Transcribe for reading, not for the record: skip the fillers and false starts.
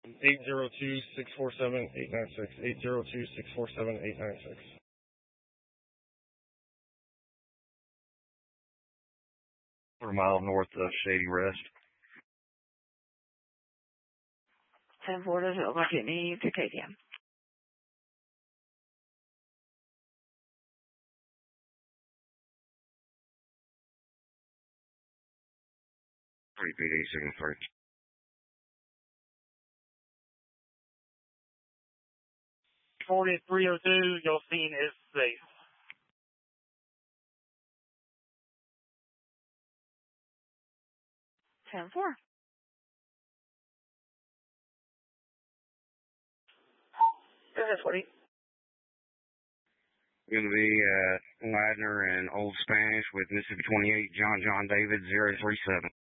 802-647-896. 802-647-896. Quarter mile north of Shady Rest. 10-4, does it look like it needs to take him? PD, signal 3. 4302, your scene is safe. Ten four. This is 40. Going to be Ladner and Old Spanish with Mississippi 28, John David 037.